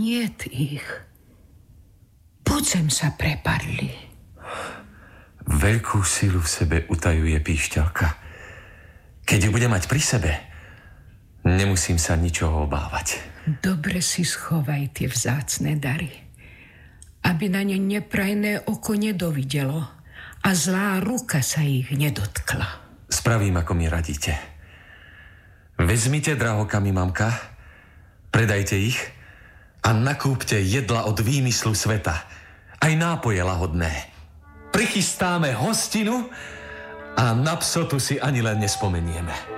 niet ich. Podzem sa prepadli. Veľkú silu v sebe utajuje píšťalka. Keď ju bude mať pri sebe, nemusím sa ničoho obávať. Dobre si schovaj tie vzácne dary, aby na ne neprajné oko nedovidelo a zlá ruka sa ich nedotkla. Spravím, ako mi radíte. Vezmite drahokamy, mamka, predajte ich a nakúpte jedla od výmyslu sveta, aj nápoje lahodné. Prichystáme hostinu a na psotu si ani len nespomenieme.